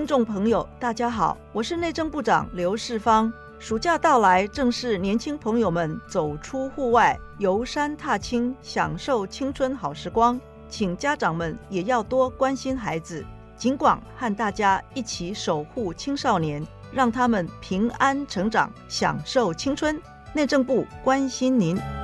听众朋友大家好，我是内政部长刘世芳。暑假到来，正是年轻朋友们走出户外游山踏青享受青春好时光，请家长们也要多关心孩子，尽管和大家一起守护青少年，让他们平安成长，享受青春。内政部关心您。